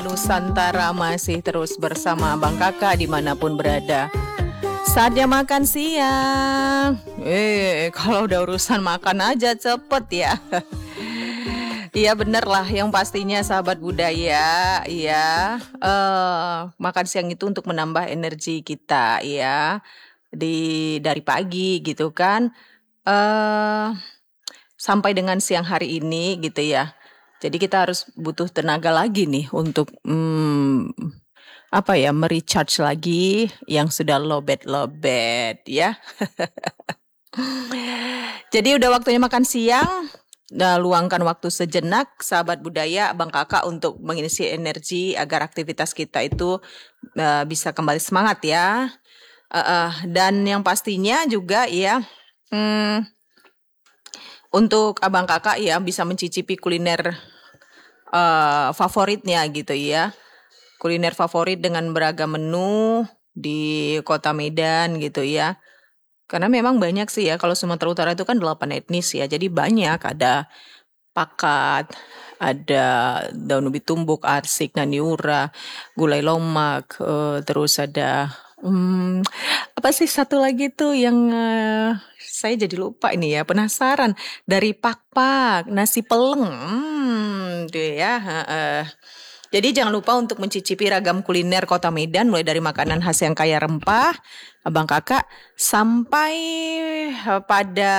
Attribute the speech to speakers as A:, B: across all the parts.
A: Nusantara masih terus bersama Bang Kakak dimanapun berada. Saatnya makan siang. Kalau udah urusan makan aja cepet ya. Iya bener lah, yang pastinya sahabat budaya, ya. Makan siang itu untuk menambah energi kita, ya. Dari pagi gitu kan. eh Sampai dengan siang hari ini gitu ya. Jadi kita harus butuh tenaga lagi nih untuk merecharge lagi yang sudah lowbat ya. Jadi udah waktunya makan siang. Nah, luangkan waktu sejenak sahabat budaya Bang Kakak untuk mengisi energi agar aktivitas kita itu bisa kembali semangat ya. Dan yang pastinya juga ya untuk Abang Kakak ya bisa mencicipi kuliner favoritnya gitu ya. Kuliner favorit dengan beragam menu di Kota Medan gitu ya. Karena memang banyak sih ya, kalau Sumatera Utara itu kan 8 etnis ya. Jadi banyak, ada pakat, ada daun ubi tumbuk, arsik, naniura, gulai lomak, terus ada apa sih satu lagi tuh yang saya jadi lupa ini ya, penasaran. Dari Pakpak, nasi peleng, tuh ya. Jadi jangan lupa untuk mencicipi ragam kuliner Kota Medan, mulai dari makanan khas yang kaya rempah, Abang Kakak, sampai pada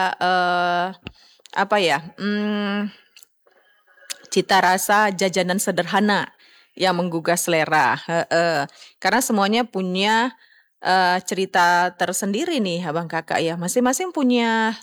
A: cita rasa jajanan sederhana yang menggugah selera. Karena semuanya punya cerita tersendiri nih, Abang Kakak ya. Masing-masing punya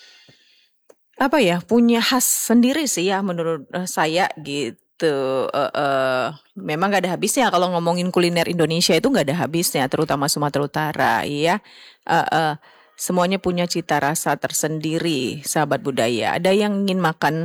A: punya khas sendiri sih ya menurut saya gitu. Memang gak ada habisnya kalau ngomongin kuliner Indonesia, itu gak ada habisnya, terutama Sumatera Utara ya. Semuanya punya cita rasa tersendiri sahabat budaya. Ada yang ingin makan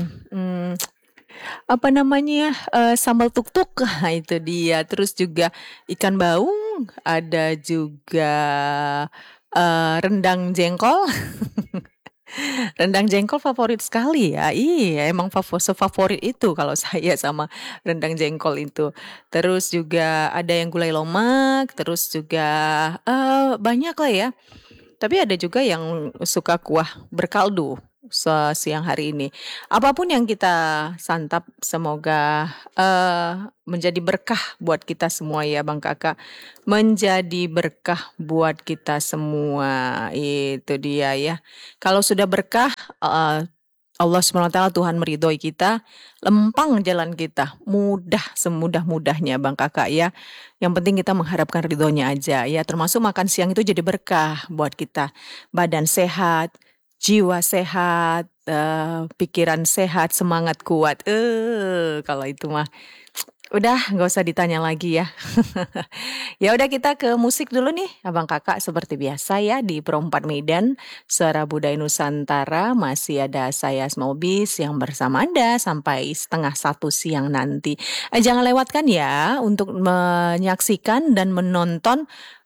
A: sambal tuk-tuk, itu dia. Terus juga ikan baung, ada juga rendang jengkol. Rendang jengkol favorit sekali ya. Iya, emang sefavorit itu kalau saya sama rendang jengkol itu. Terus juga ada yang gulai lomak, terus juga banyak lah ya. Tapi ada juga yang suka kuah berkaldu siang hari ini. Apapun yang kita santap, semoga menjadi berkah buat kita semua ya Bang Kakak. Menjadi berkah buat kita semua. Itu dia ya. Kalau sudah berkah, Allah SWT Tuhan meridhoi kita, lempang jalan kita, mudah semudah-mudahnya Bang Kakak ya. Yang penting kita mengharapkan ridhonya aja ya, termasuk makan siang itu jadi berkah buat kita. Badan sehat, jiwa sehat, pikiran sehat, semangat kuat. Kalau itu mah udah nggak usah ditanya lagi ya. Ya udah kita ke musik dulu nih Abang Kakak, seperti biasa ya di Perempat Medan Suara Budaya Nusantara. Masih ada saya Smobis yang bersama Anda sampai 12:30 siang nanti. Jangan lewatkan ya untuk menyaksikan dan menonton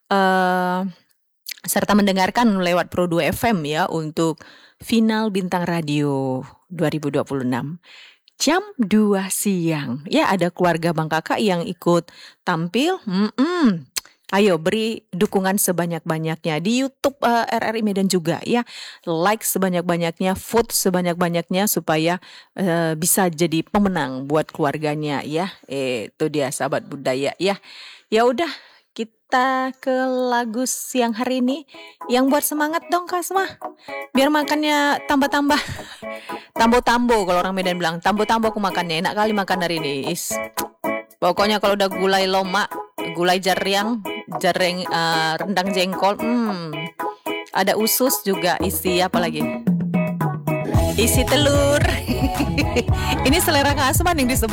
A: serta mendengarkan lewat Pro 2 FM ya untuk final Bintang Radio 2026. Jam 2 siang. Ya, ada keluarga Bang Kakak yang ikut tampil. Ayo beri dukungan sebanyak-banyaknya di YouTube RRI Medan juga ya. Like sebanyak-banyaknya, vote sebanyak-banyaknya supaya bisa jadi pemenang buat keluarganya ya. Itu dia sahabat budaya ya. Ya udah, kita ke lagu siang hari ini yang buat semangat dong Kak Asma. Biar makannya tambah-tambah. Tambo-tambo kalau orang Medan bilang. Tambo-tambo aku makannya. Enak kali makan hari ini. Pokoknya kalau udah gulai lomak, gulai jareng, rendang jengkol, ada usus juga, isi apa lagi? Isi telur. Ini selera Kak Asman yang disebut